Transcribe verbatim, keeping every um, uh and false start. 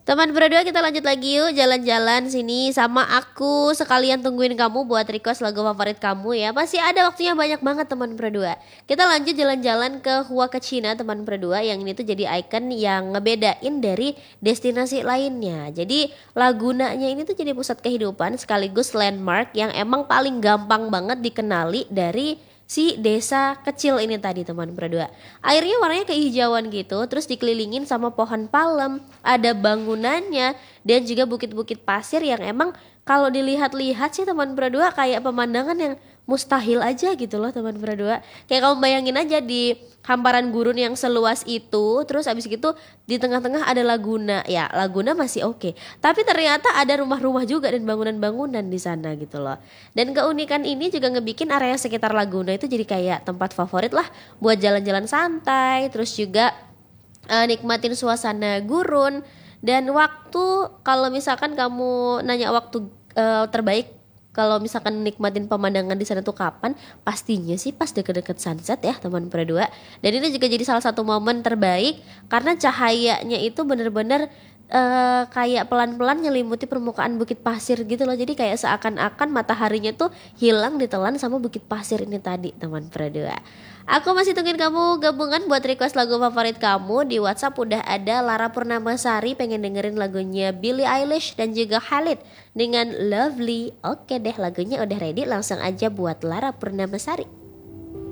Teman berdua, kita lanjut lagi yuk jalan-jalan sini sama aku. Sekalian tungguin kamu buat request lagu favorit kamu ya. Masih ada waktunya banyak banget teman berdua. Kita lanjut jalan-jalan ke Huacachina teman berdua. Yang ini tuh jadi icon yang ngebedain dari destinasi lainnya. Jadi Lagunanya ini tuh jadi pusat kehidupan sekaligus landmark yang emang paling gampang banget dikenali dari si desa kecil ini tadi teman berdua. Airnya warnanya kehijauan gitu, terus dikelilingin sama pohon palem, ada bangunannya dan juga bukit-bukit pasir yang emang kalau dilihat-lihat sih teman berdua kayak pemandangan yang mustahil aja gitu loh teman berdua. Kayak kamu bayangin aja di hamparan gurun yang seluas itu, terus abis gitu di tengah-tengah ada laguna. Ya, laguna masih oke. Tapi ternyata ada rumah-rumah juga dan bangunan-bangunan di sana gitu loh. Dan keunikan ini juga ngebikin area sekitar laguna itu jadi kayak tempat favorit lah buat jalan-jalan santai, terus juga eh, nikmatin suasana gurun. Dan waktu, kalau misalkan kamu nanya waktu eh, terbaik kalau misalkan nikmatin pemandangan di sana tuh kapan, pastinya sih pas deket-deket sunset ya teman berdua. Dan ini juga jadi salah satu momen terbaik karena cahayanya itu bener-bener eh, kayak pelan-pelan nyelimuti permukaan bukit pasir gitu loh. Jadi kayak seakan-akan mataharinya tuh hilang ditelan sama bukit pasir ini tadi teman berdua. Aku masih tungguin kamu gabungan buat request lagu favorit kamu. Di WhatsApp udah ada Lara Purnamasari pengen dengerin lagunya Billie Eilish dan juga Khalid dengan Lovely. Oke deh, lagunya udah ready, langsung aja buat Lara Purnamasari.